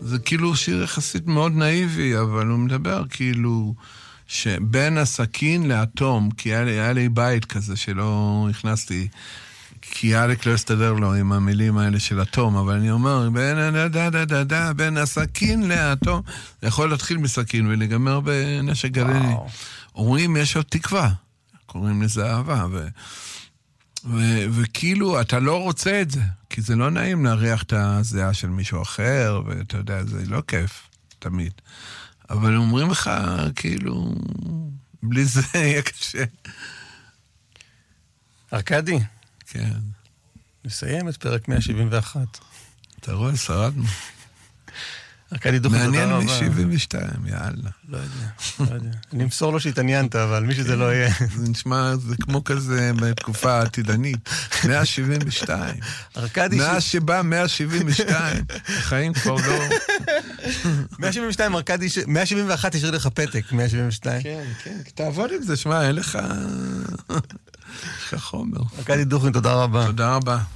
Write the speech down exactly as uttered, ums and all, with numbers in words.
זה כאילו שיר יחסית מאוד נאיבי, אבל הוא מדבר כאילו שבין הסכין לאטום, כי היה לי, היה לי בית כזה שלא הכנסתי, כי אלק לא הסתדר לו עם המילים האלה של אטום, אבל אני אומר, בין, דה, דה, דה, דה, דה, בין הסכין לאטום, זה יכול להתחיל בסכין ולגמר בנשק גרעיני. אומרים, יש עוד תקווה, קוראים לזה אהבה, ו... ו- וכאילו, אתה לא רוצה את זה, כי זה לא נעים להריח את הזיעה של מישהו אחר, ואתה יודע, זה לא כיף, תמיד. אבל אומרים לך, כאילו, בלי זה יהיה קשה. ארקדי. כן. נסיים את פרק מאה שבעים ואחת. אתה רואה, שרדנו. ארקדי דוכן, תודה רבה. מעניין מ-שבעים ושתיים, יאללה. לא יודע, לא יודע. אני אמסור לו שהתעניינת, אבל מי שזה לא יהיה. זה נשמע, זה כמו כזה בתקופה העתידנית. מאה שבעים ושתיים. ארקדי... מאה שבא מאה שבעים ושתיים. החיים כבר לא... מאה שבעים ושתיים, ארקדי... מאה שבעים ואחת תשאיר לך פתק, מאה שבעים ושתיים. כן, כן. תעבוד עם זה, שמע, אין לך... יש לך חומר. ארקדי דוכן, תודה רבה. תודה רבה.